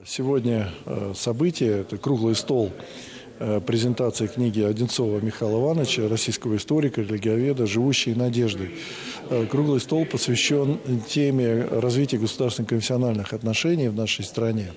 Сегодня событие, это круглый стол презентации книги Одинцова Михаила Ивановича, российского историка, религиоведа «Живущие надеждой». Круглый стол посвящен теме развития государственных конфессиональных отношений в нашей стране.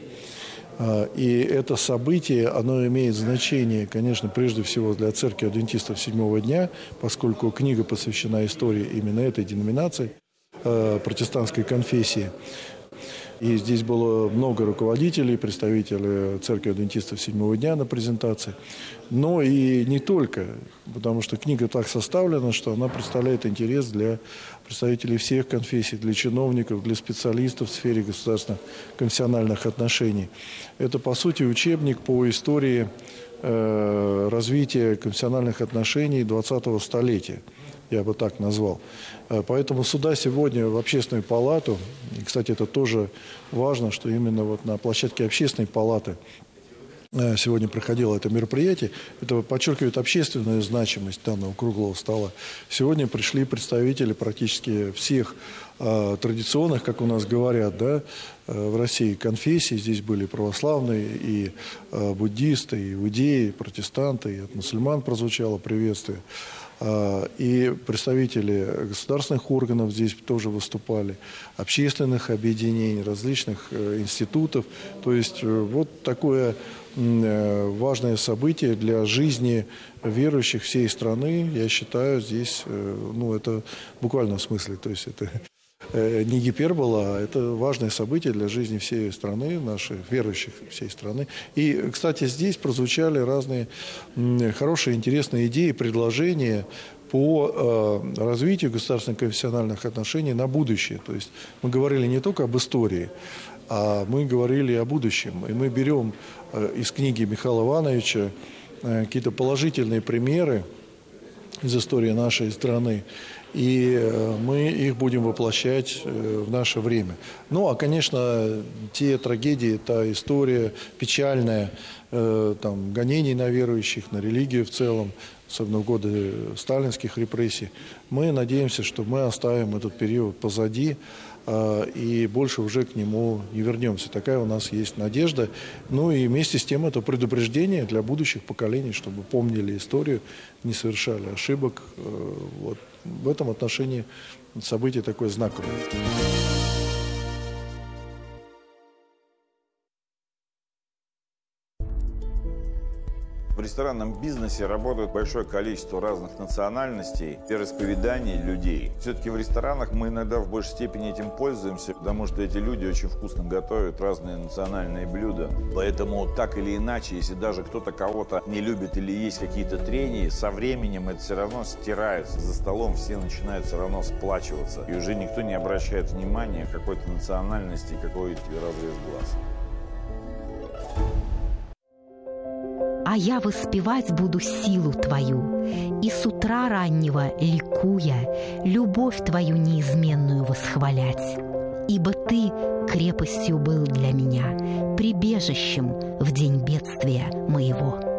И это событие, оно имеет значение, конечно, прежде всего для церкви адвентистов седьмого дня, поскольку книга посвящена истории именно этой деноминации, протестантской конфессии. И здесь было много руководителей, представителей церкви адвентистов седьмого дня на презентации. Но и не только, потому что книга так составлена, что она представляет интерес для представителей всех конфессий, для чиновников, для специалистов в сфере государственных конфессиональных отношений. Это, по сути, учебник по истории развития конфессиональных отношений 20-го столетия. Я бы так назвал. Поэтому сюда сегодня в Общественную палату, и, кстати, это тоже важно, что именно вот на площадке Общественной палаты сегодня проходило это мероприятие, это подчеркивает общественную значимость данного круглого стола. Сегодня пришли представители практически всех традиционных, как у нас говорят, да, в России конфессий. Здесь были православные, и буддисты, и иудеи, и протестанты, и от мусульман прозвучало приветствие. И представители государственных органов здесь тоже выступали, общественных объединений, различных институтов. То есть вот такое важное событие для жизни верующих всей страны, я считаю, здесь, это в буквальном смысле, то есть это не гипербола, а это важное событие для жизни всей страны, наших верующих всей страны. И, кстати, здесь прозвучали разные хорошие, интересные идеи, предложения по развитию государственных конфессиональных отношений на будущее. То есть мы говорили не только об истории, а мы говорили о будущем. И мы берем из книги Михаила Ивановича какие-то положительные примеры из истории нашей страны, и мы их будем воплощать в наше время. Ну, а, конечно, те трагедии, та история печальная, гонений на верующих, на религию в целом, особенно в годы сталинских репрессий, мы надеемся, что мы оставим этот период позади и больше уже к нему не вернемся. Такая у нас есть надежда. Ну и вместе с тем это предупреждение для будущих поколений, чтобы помнили историю, не совершали ошибок. Вот. В этом отношении событие такое знаковое. В ресторанном бизнесе работает большое количество разных национальностей, вероисповеданий людей. Все-таки в ресторанах мы иногда в большей степени этим пользуемся, потому что эти люди очень вкусно готовят разные национальные блюда. Поэтому так или иначе, если даже кто-то кого-то не любит или есть какие-то трения, со временем это все равно стирается. За столом все начинают все равно сплачиваться. И уже никто не обращает внимания к какой-то национальности, какой разрез глаз. А я воспевать буду силу Твою, и с утра раннего, ликуя, любовь Твою неизменную восхвалять. Ибо Ты крепостью был для меня, прибежищем в день бедствия моего.